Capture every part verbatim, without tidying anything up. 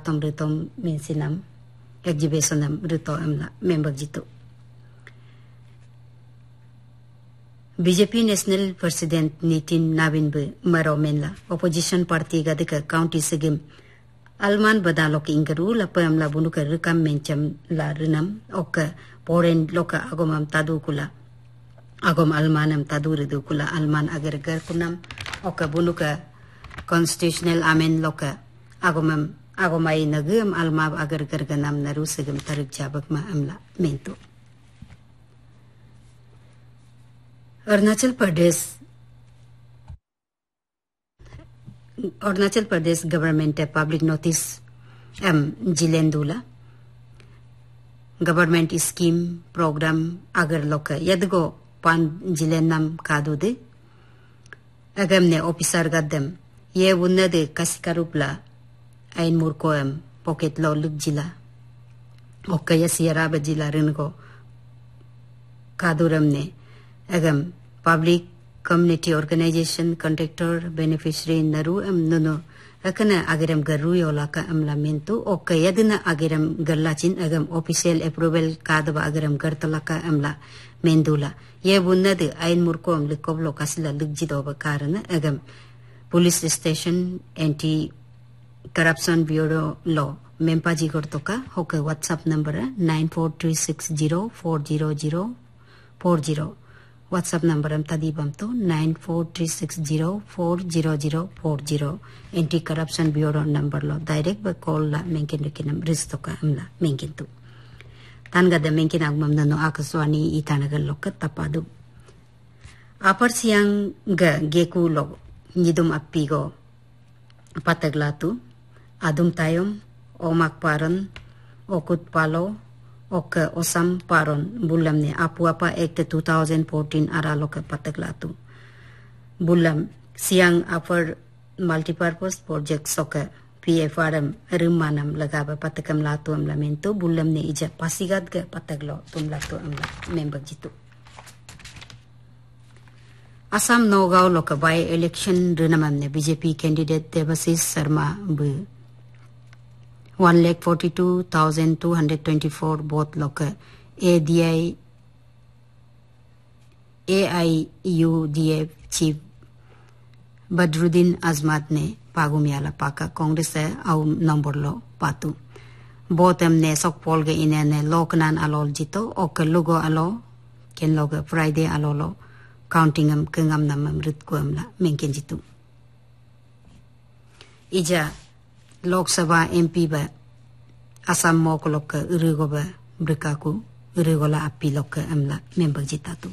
atom ritom mensinam exhibitionam rito amla member jitu. B J P National President Nitin Nabin be maro menla opposition party ga deka county segim alman badalo ki ingaru la pamla bunu ka rekam mencam la renam ok poren loka agomam tadu kula agom almanam tadu redu kula alman agar gar kunam ok bunu ka constitutional amen loka agomam agomai nagam almab agar gar ganam naru segim tarik jabak ma amla mento. Arunachal Pradesh Arunachal Pradesh government a public notice am jilendula government scheme program agar loka yadgo pan jilenam kadude agamne officer gaddam ye unnade kasikarupla ain murkoam pocket law luk jila okaya sieraba jila ringo kaduramne agam public community organization contractor beneficiary naru am nuno akana agaram garu yola ka amla mento ok yadna agaram garlachin agam official approval kadaba agaram gartala ka amla mendula ye bunnad ain murkom likoblo kasla lugjido ba karana agam police station anti corruption bureau law mempaji gortoka hoka whatsapp number nine four three six zero four zero zero four zero WhatsApp number am tadi bam to nine four three six zero four zero zero four zero anti corruption bureau number lo direct ba call la menkin rekinam ristoka amla menkin tu tanga da menkin agmam nano akaswani itanagal lokka tapadu apar siang ga geku lo nidum appigo pataglatu adum tayom omak paran okut palo ok osam paron bulam ne apu apa act twenty fourteen aralo ke pataglatu bulam siang upper multipurpose project soka P F R M rimanam lagaba patakam latu am lamento bulam ne ija pasigat ke pataglo tum latu am member jitu Assam Nogao loka by election rinamam ne B J P candidate Devasis Sharma bu one lakh forty-two thousand two hundred twenty-four both loka A D I A I U D F chief Badruddin Azmat ne pagumiala paka Congress au number lo patu both am ne sok polge inene loknan alol jito ok logo alo ken logo Friday alolo counting am kengam namam rit ko amla menken jitu ija Lok Sabha M P ba Assam mok loka urigo ba brikaku urigola api loka amla member jitatu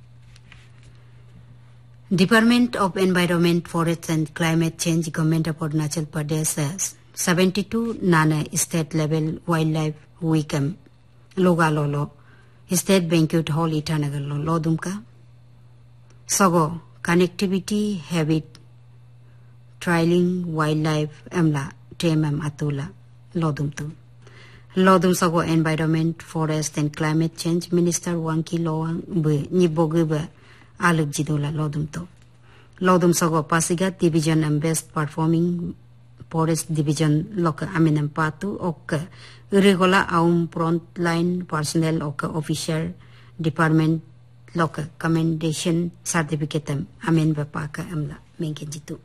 Department of Environment, Forest and Climate Change Government of Arunachal Pradesh says seventy-two Nana State Level Wildlife Weekend Loga Lolo State Banquet Hall Itanagar Lodumka Sogo Connectivity Habit Trialing Wildlife Amla Temam Atula Lodumtu Lodum Sogo Environment, Forest and Climate Change Minister Wanki Loang Be Niboguba Aluk Jidula Lodumto Lodum Sogo Pasigat Division and Best Performing Forest Division Loka Aminam Patu Oka Irregular Aum Frontline Personnel Oka Official Department Loka Commendation Certificate Amin Bapaka Amla Menkenjitu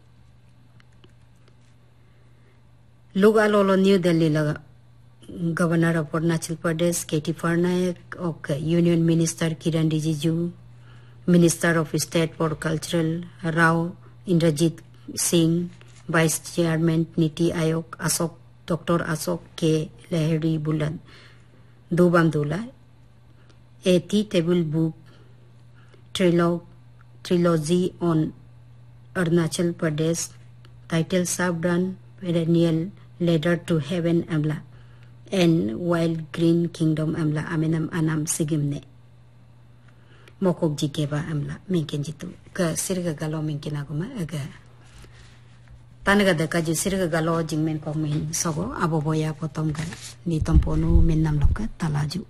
Luga Lolo New Delhi Laga Governor of Arunachal Pradesh K T Farnayak Oka Union Minister Kiran Rijiju Minister of State for Cultural Rao Indrajit Singh Vice Chairman Niti Ayog Asok Doctor Asok K Lahiri Bulan Dubamdula a tea table book trilog trilogy on Arunachal Pradesh title Sabran Perennial Ladder to Heaven Amla and Wild Green Kingdom Amla Aminam Anam Sigimne Mokok Jikeba Amla Minkin Jitu Ka Sirga Galo Minkinaguma Aga Tanaga the Kaju Sirga Galo Jingmen Komin Sogo Aboboya Potonga Nitomponu Minam Loka Talaju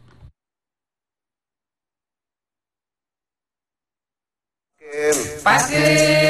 Pakai